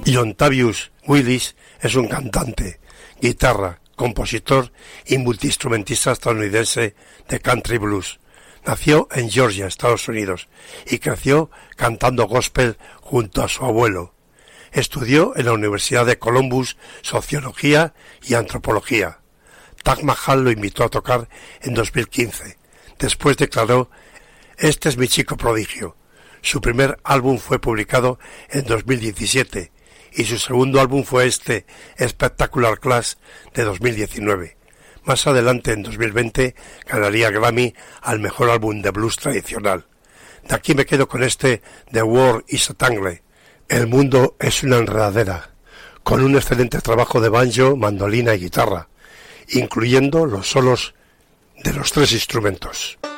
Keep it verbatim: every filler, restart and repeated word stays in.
Jontavius Willis es un cantante, guitarra, compositor y multiinstrumentista estadounidense de country blues. Nació en Georgia, Estados Unidos, y creció cantando gospel junto a su abuelo. Estudió en la Universidad de Columbus Sociología y Antropología. Taj Mahal lo invitó a tocar en dos mil quince. Después declaró: "Este es mi chico prodigio". Su primer álbum fue publicado en dos mil diecisiete y su segundo álbum fue este Spectacular Class de dos mil diecinueve. Más adelante, en dos mil veinte, ganaría Grammy al mejor álbum de blues tradicional. De aquí me quedo con este The World is a Tangle. El mundo es una enredadera, con un excelente trabajo de banjo, mandolina y guitarra, incluyendo los solos de los tres instrumentos.